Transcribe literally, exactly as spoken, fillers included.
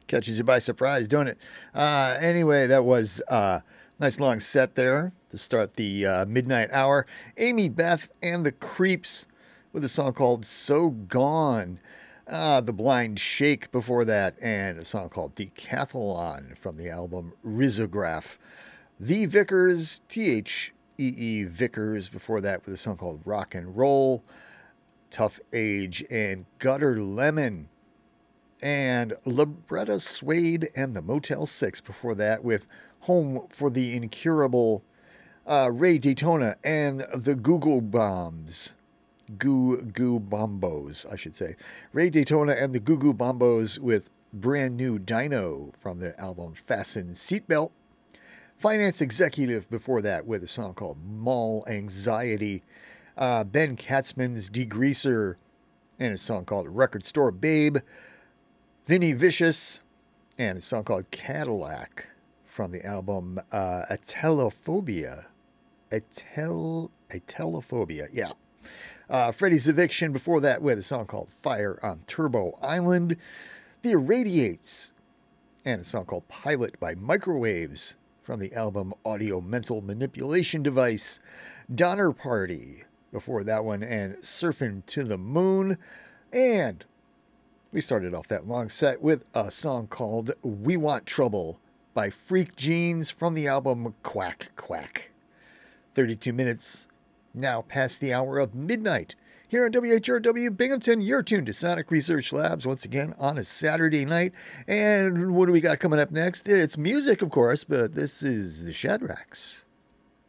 Catches you by surprise, don't it? Uh, anyway, that was a uh, nice long set there to start the uh, midnight hour. Amy Beth and the Creeps with a song called So Gone. Uh, the Blind Shake before that, and a song called Decathlon from the album Risograph. The Vickers, T H E E Vickers before that with a song called Rock and Roll. Tough Age and Gutter Lemon. And Libretta Suede and the Motel six before that with Home for the Incurable. Uh, Ray Daytona and the Google Bombs. Goo Goo Bombos, I should say. Ray Daytona and the Goo Goo Bombos with Brand New Dino from the album Fasten Seatbelt. Finance Executive before that with a song called Mall Anxiety. Uh, Ben Katzman's Degreaser and a song called Record Store Babe. Vinny Vicious and a song called Cadillac from the album uh, Atelophobia. Atel, Atelophobia, yeah. Uh, Freddie's Eviction before that with a song called Fire on Turbo Island. The Irradiates and a song called Pilot by Microwaves from the album Audio Mental Manipulation Device. Donner Party before that one and Surfing to the Moon. And we started off that long set with a song called We Want Trouble by Freak Jeans from the album Quack Quack. thirty-two minutes now past the hour of midnight. Here on W H R W Binghamton, you're tuned to Sonic Research Labs once again on a Saturday night. And what do we got coming up next? It's music, of course, but this is the Shadracks.